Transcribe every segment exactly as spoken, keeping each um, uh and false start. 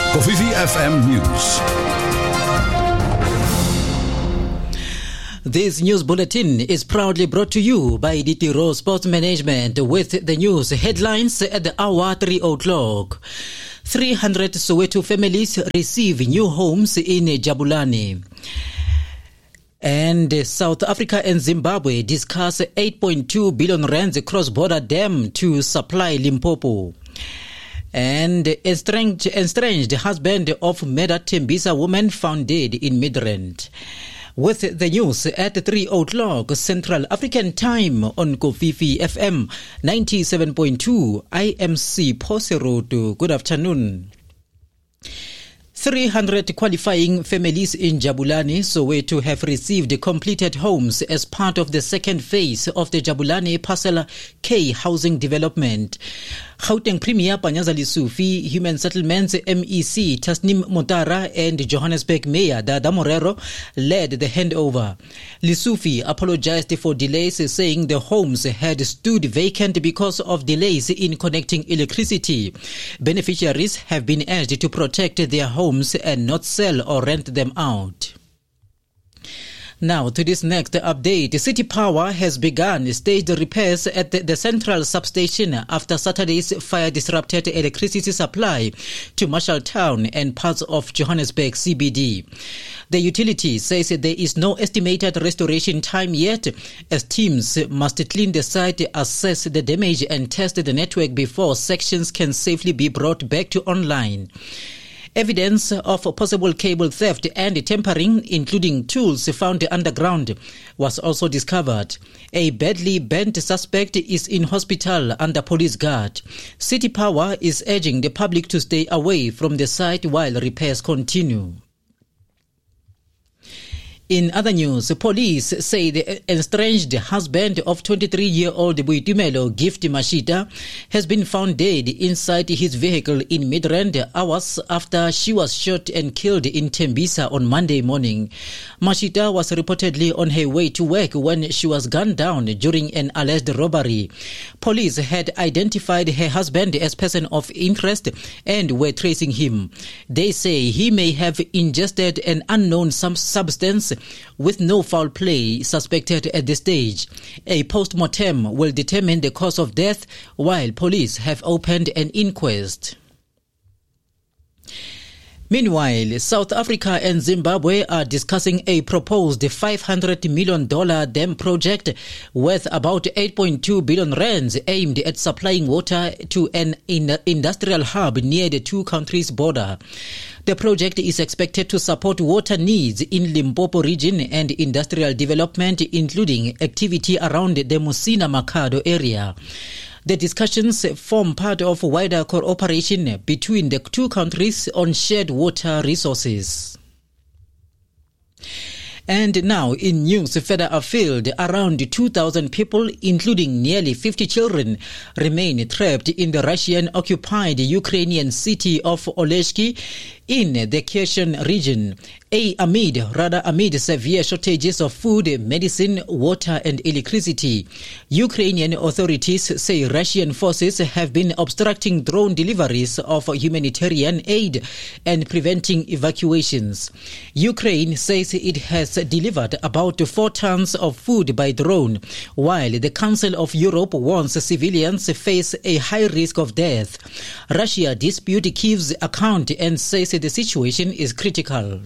Kofifi F M News. This news bulletin is proudly brought to you by D T Rose Sports Management with the news headlines at the hour three o'clock. three hundred Soweto families receive new homes in Jabulani. And South Africa and Zimbabwe discuss eight point two billion rands cross-border dam to supply Limpopo. And estranged, estranged husband of murdered Tembisa woman found dead in Midrand. With the news at three o'clock Central African Time on Kofifi F M ninety-seven point two, I M C Poseroto. Good afternoon. three hundred qualifying families in Jabulani, Soweto have received completed homes as part of the second phase of the Jabulani Parcel K housing development. Gauteng Premier Panyaza Lesufi, Human Settlements M E C Tasnim Motara and Johannesburg Mayor Dada Morero led the handover. Lesufi apologized for delays, saying the homes had stood vacant because of delays in connecting electricity. Beneficiaries have been urged to protect their homes and not sell or rent them out. Now to this next update. City Power has begun staged repairs at the, the central substation after Saturday's fire disrupted electricity supply to Marshalltown and parts of Johannesburg C B D. The utility says there is no estimated restoration time yet, as teams must clean the site, assess the damage and test the network before sections can safely be brought back to online. Evidence of possible cable theft and tampering, including tools found underground, was also discovered. A badly bent suspect is in hospital under police guard. City Power is urging the public to stay away from the site while repairs continue. In other news, police say the estranged husband of twenty-three-year-old Boitumelo Gift Mashita has been found dead inside his vehicle in Midrand hours after she was shot and killed in Tembisa on Monday morning. Mashita was reportedly on her way to work when she was gunned down during an alleged robbery. Police had identified her husband as person of interest and were tracing him. They say he may have ingested an unknown substance with no foul play suspected at this stage. A post-mortem will determine the cause of death, while police have opened an inquest. Meanwhile, South Africa and Zimbabwe are discussing a proposed five hundred million dollars dam project worth about eight point two billion rands aimed at supplying water to an in- industrial hub near the two countries' border. The project is expected to support water needs in Limpopo region and industrial development, including activity around the Musina Makhado area. The discussions form part of wider cooperation between the two countries on shared water resources. And now, in news further afield, around two thousand people, including nearly fifty children, remain trapped in the Russian-occupied Ukrainian city of Oleshki in the Kherson region, a amid rather amid severe shortages of food, medicine, water and electricity. Ukrainian authorities say Russian forces have been obstructing drone deliveries of humanitarian aid and preventing evacuations. Ukraine says it has delivered about four tons of food by drone, while the Council of Europe warns civilians face a high risk of death. Russia disputes Kyiv's account and says the situation is critical.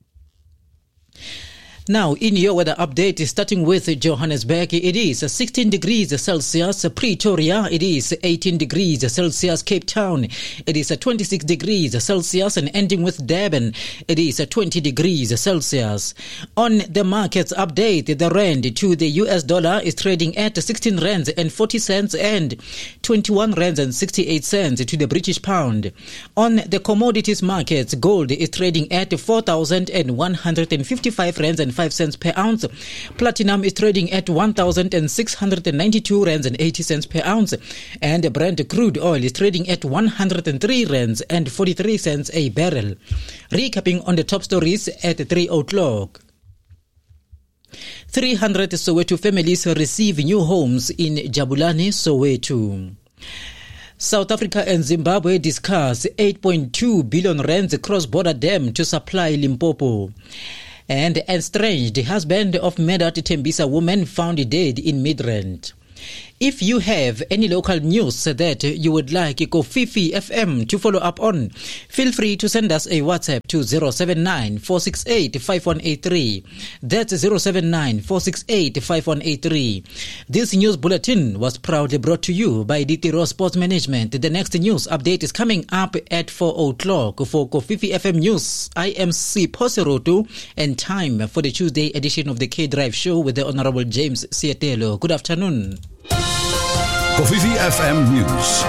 Now, in your weather update, starting with Johannesburg, it is sixteen degrees Celsius. Pretoria, it is eighteen degrees Celsius. Cape Town, it is twenty-six degrees Celsius. And ending with Durban, it is twenty degrees Celsius. On the markets update, the rand to the U S dollar is trading at sixteen rands and forty cents and twenty-one rands and sixty-eight cents to the British pound. On the commodities markets, gold is trading at four thousand one hundred fifty-five rands and five cents per ounce. Platinum is trading at one thousand six hundred ninety-two rands and eighty cents per ounce. And Brent crude oil is trading at one hundred three rands and forty-three cents a barrel. Recapping on the top stories at three o'clock. three hundred Soweto families receive new homes in Jabulani, Soweto. South Africa and Zimbabwe discuss eight point two billion rands cross-border dam to supply Limpopo. And estranged husband of Medat Tembisa woman found dead in Midrand. If you have any local news that you would like Kofifi F M to follow up on, feel free to send us a WhatsApp to zero seven nine, four six eight, five one eight three. That's zero seven nine, four six eight, five one eight three. This news bulletin was proudly brought to you by D T R O Sports Management. The next news update is coming up at four o'clock. For Kofifi F M News, I am C. Poserotu, and time for the Tuesday edition of the K-Drive Show with the Honorable James Sietelo. Good afternoon. Kofifi F M News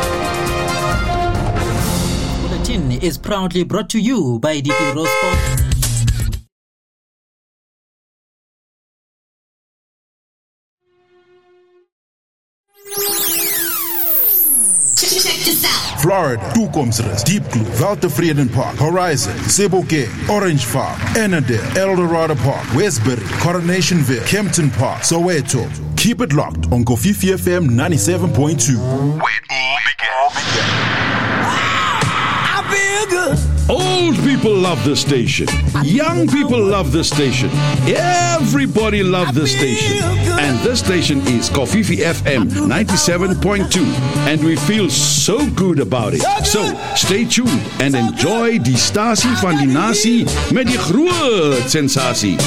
Bulletin is proudly brought to you by D T R O Sports. Florida, Toekomsrus, Deep Blue, Weltevreden Park, Horizon, Sebokeng, Orange Farm, Annandale, Eldorado Park, Westbury, Coronationville, Kempton Park, Soweto. Keep it locked on Kofifi F M ninety-seven point two. Where it all began. I feel good. Old people love this station. Young people love this station. Everybody loves this station. And this station is Kofifi F M ninety-seven point two. And we feel so good about it. So, stay tuned and enjoy die stasie van die nasie met die groot sensasie.